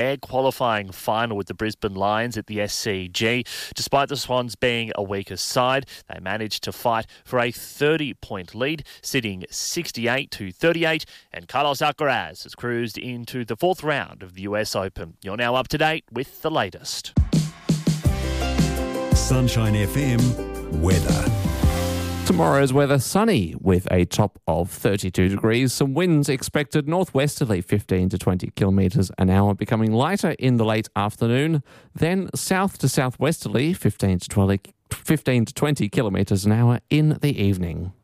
their qualifying final with the Brisbane Lions at the SCG. Despite the Swans being a weaker side, they managed to fight for a 30-point lead, sitting 68-38, and Carlos Alcaraz has cruised into the fourth round of the US Open. You're now up to date with the latest. Sunshine FM weather. Tomorrow's weather sunny with a top of 32 degrees. Some winds expected northwesterly 15 to 20 kilometres an hour, becoming lighter in the late afternoon. Then south to southwesterly 15 to 20 kilometres an hour in the evening.